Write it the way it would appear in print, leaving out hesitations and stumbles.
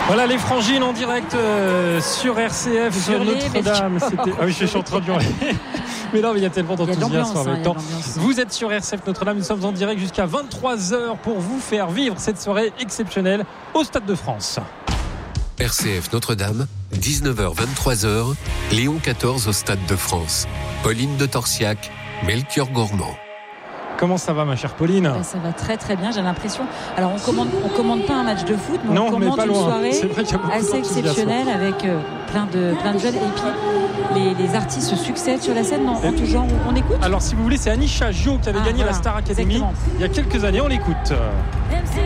Voilà les Frangines en direct sur RCF Notre-Dame. Ah oui, je suis en train de hurler. Mais non, mais il y a tellement d'enthousiasme en même temps. Vous êtes sur RCF Notre-Dame, nous sommes en direct jusqu'à 23h pour vous faire vivre cette soirée exceptionnelle au Stade de France. RCF Notre-Dame, 19h, 23h, Léon XIV au Stade de France. Pauline de Torsiac, Melchior Gormand. Comment ça va, ma chère Pauline ? Ça va très très bien, j'ai l'impression. Alors on commande pas un match de foot, mais on commande une soirée assez exceptionnelle avec plein de jeunes. Et puis les artistes se succèdent sur la scène en tout genre. On écoute ? Alors si vous voulez, c'est Anisha Jo qui avait gagné la Star Academy il y a quelques années. On l'écoute.